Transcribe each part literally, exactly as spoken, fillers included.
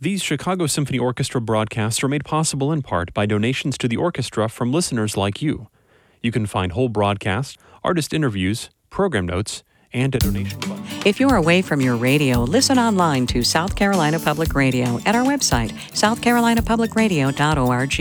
These Chicago Symphony Orchestra broadcasts are made possible in part by donations to the orchestra from listeners like you. You can find whole broadcasts, artist interviews, program notes, and a donation button. If you're away from your radio, listen online to South Carolina Public Radio at our website, south carolina public radio dot org.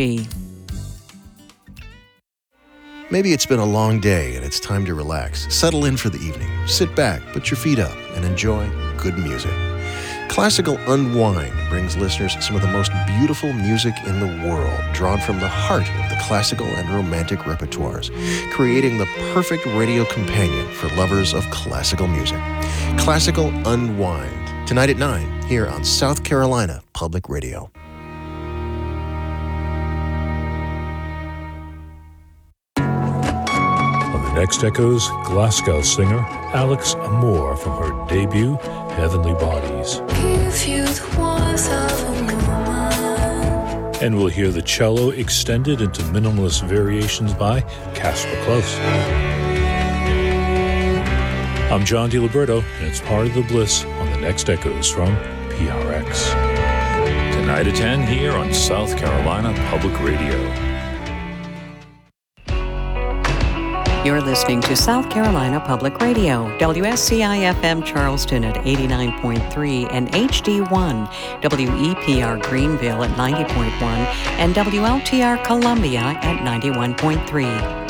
Maybe it's been a long day and it's time to relax. Settle in for the evening. Sit back, put your feet up, and enjoy good music. Classical Unwind brings listeners some of the most beautiful music in the world, drawn from the heart of the classical and romantic repertoires, creating the perfect radio companion for lovers of classical music. Classical Unwind, tonight at nine, here on South Carolina Public Radio. Next echoes Glasgow singer Alex Amour from her debut Heavenly Bodies. And we'll hear the cello extended into minimalist variations by Casper Close. I'm John DiLiberto, and it's part of the bliss on the Next Echoes from P R X. Tonight at ten here on South Carolina Public Radio. You're listening to South Carolina Public Radio, W S C I F M Charleston at eighty-nine point three and H D one, W E P R Greenville at ninety point one, and W L T R Columbia at ninety-one point three.